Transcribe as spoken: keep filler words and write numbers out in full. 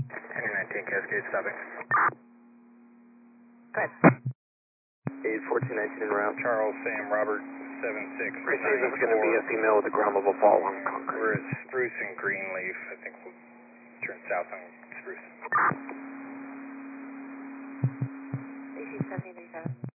Heading nineteen Cascade stopping. Good. eight fourteen nineteen en route. Charles, Sam, Robert, seven six This is going to be a female with a ground level fall on concrete. We're at Spruce and Greenleaf. I think we'll turn south on Spruce. seventy-three seven.